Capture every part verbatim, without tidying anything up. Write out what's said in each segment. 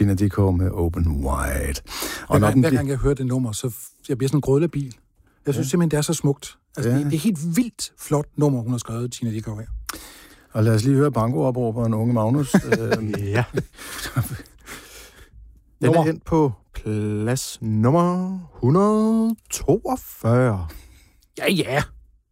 Tina Dickow med Open Wide. Og hver, hver gang jeg hører det nummer, så jeg bliver sådan en grødlebil. Jeg synes ja. simpelthen, det er så smukt. Altså, ja. det, det er helt vildt flot nummer, hun har skrevet, Tina Dickow her. Og lad os lige høre banko-opråberen Unge Magnus. Ja. Den er hen på plads nummer et hundrede og toogfyrre. Ja, ja.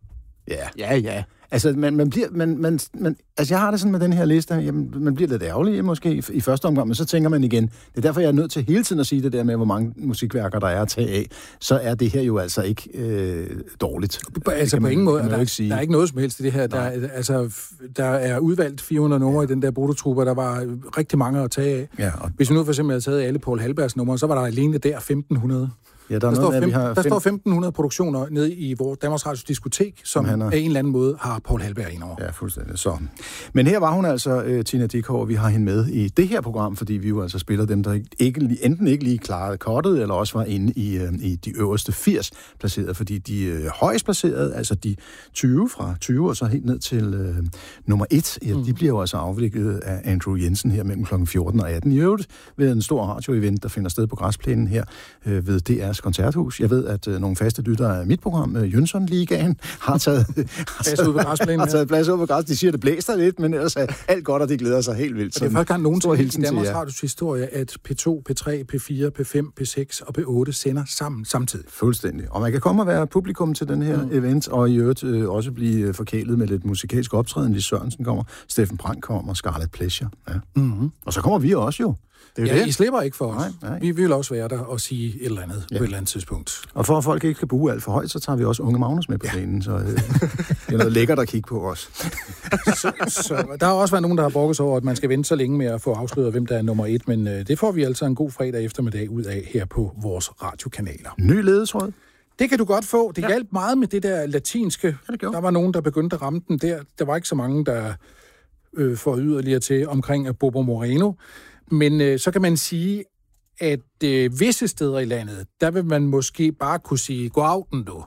Ja, ja, ja. Altså, man, man bliver, man, man, man, altså, jeg har det sådan med den her liste, jamen, man bliver lidt ærgerlig måske i, i første omgang, men så tænker man igen, det er derfor, jeg er nødt til hele tiden at sige det der med, hvor mange musikværker der er at tage af, så er det her jo altså ikke øh, dårligt. Altså på man, ingen måde, der, ikke sige. der er ikke noget som helst i det her. Der, altså, der er udvalgt fire hundrede numre ja. i den der Bodo-trupper, der var rigtig mange at tage af. Ja, og... Hvis vi nu for eksempel havde taget alle Paul Halbergs numre, så var der alene der femten hundrede. Ja, der, der, står, fem, der fem... står femten hundrede produktioner nede i vores Danmarks Radios diskotek, som er... af en eller anden måde har Paul Halberg indover. Ja, fuldstændig. Så. Men her var hun altså, uh, Tina Dickow, og vi har hende med i det her program, fordi vi jo altså spiller dem, der ikke, enten ikke lige klarede kortet, eller også var inde i, uh, i de øverste firs placerede, fordi de uh, højst placerede, altså de tyve fra tyve og så helt ned til uh, nummer et, ja, mm. de bliver jo altså afviklet af Andrew Jensen her mellem klokken fjorten og atten. I øvrigt ved en stor radio-event, der finder sted på græsplænen her uh, ved D R's koncerthus. Jeg ved, at uh, nogle faste lyttere af mit program, uh, Jønsson-ligaen, har taget, har taget, har taget plads ud på græs. De siger, det blæster lidt, men ellers er alt godt, og det glæder sig helt vildt. Og det er første gang nogensinde i Danmarks Radios historie, at P to, P tre, P fire, P fem, P seks og P otte sender sammen samtidig. Fuldstændig. Og man kan komme og være publikum til den her mm. event, og i øvrigt øh, også blive forkælet med lidt musikalsk optræden. Lis Sørensen kommer, Steffen Brandt kommer, Scarlet Pleasure. Ja. Mm-hmm. Og så kommer vi også jo. Det ja, det. I slipper ikke for os. Nej, nej. Vi vil også være der og sige et eller andet ja. på et eller andet tidspunkt. Og for at folk ikke skal buge alt for højt, så tager vi også Unge Magnus med på scenen, ja. så øh, det er noget lækkert at kigge på os. så, så, der har også været nogen, der har brokket sig over, at man skal vente så længe med at få afsløret, hvem der er nummer et, men øh, det får vi altså en god fredag eftermiddag ud af her på vores radiokanaler. Ny ledetråd. Det kan du godt få. Det ja. hjalp meget med det der latinske. Ja, det der var nogen, der begyndte at ramme den der. Der var ikke så mange, der øh, får yderligere til omkring Bobo Moreno. Men øh, så kan man sige, at øh, visse steder i landet, der vil man måske bare kunne sige, gå aften du.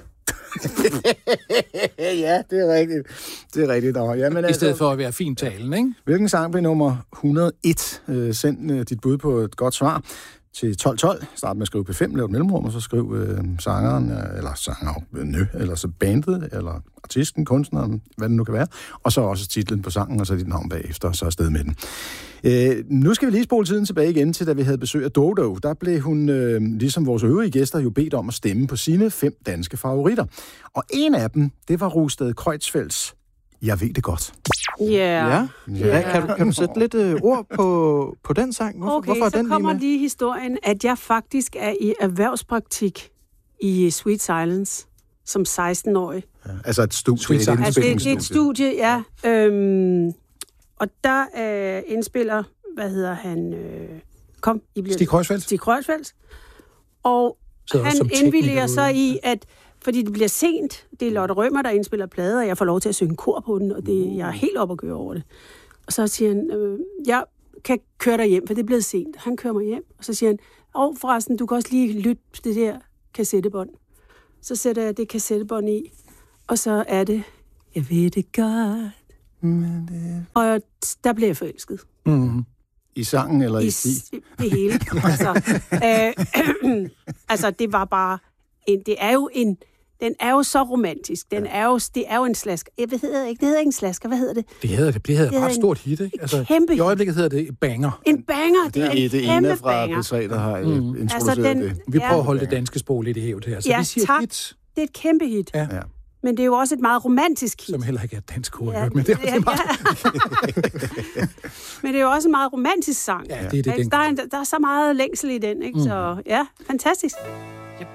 Ja, det er rigtigt. Det er rigtigt. Ja, men I altså, stedet for at være fin talen, ikke? Hvilken sang blev nummer et hundrede og et? Øh, send øh, dit bud på et godt svar til tolv tolv. Start med at skrive P fem, lav et mellemrum, og så skriv øh, sangeren, eller sanger, nø, eller så bandet, eller artisten, kunstneren, hvad det nu kan være. Og så også titlen på sangen, og så dit navn bagefter, og så afsted med den. Øh, nu skal vi lige spole tiden tilbage igen til, da vi havde besøg af Dodo. Der blev hun, øh, ligesom vores øvrige gæster, jo bedt om at stemme på sine fem danske favoritter. Og en af dem, det var Rosted Kreutzfeldts Jeg ved det godt. Yeah. Ja. Ja. Kan, du, kan du sætte lidt øh, ord på, på den sang? Hvorfor, okay, hvorfor er så den kommer lige, lige historien, at jeg faktisk er i erhvervspraktik i Sweet Silence som seksten-årig. Ja, altså et studie. Det er, altså, det, det er et studie, ja. Øhm, og der øh, indspiller, hvad hedder han? Øh, kom, I bliver... Stig Kreutzfeldt. Stig Kreutzfeldt. Og så han indvilliger så i, at fordi det bliver sent, det er Lotte Rømer, der indspiller plader, og jeg får lov til at synge kor på den, og det, jeg er helt op at gøre over det. Og så siger han, øh, jeg kan køre dig hjem, for det er blevet sent. Han kører mig hjem, og så siger han, åh, forresten, du kan også lige lytte til det der kassettebånd. Så sætter jeg det kassettebånd i, og så er det, jeg ved det godt. Men det... Og jeg, der bliver jeg forelsket. Mm. I sangen eller i, I Stig? Det hele. Altså, øh, altså, det var bare, en, det er jo en, den er jo så romantisk. Den er jo, det er jo en slasker. Jeg ved ikke, det hedder ikke en slasker. Hvad hedder det? Det hedder det. Det hedder et ret stort hit, ikke? Altså, kæmpe i øjeblikket hedder det banger. En banger. Det, det er, er en det ene fra P tre, der har mm. introduceret altså, den, det. Vi prøver at holde det danske sprog lidt i hævd her. Så ja, vi siger tak. hit. Det er et kæmpe hit. Ja. Ja. Men det er jo også et meget romantisk hit. Som heller ikke er et dansk ord, ja, men det er, ja, det meget... ja. Men det er jo også en meget romantisk sang. Ja, det er det. Der er, der er så meget længsel i den, ikke? Mm. Så ja, fantastisk.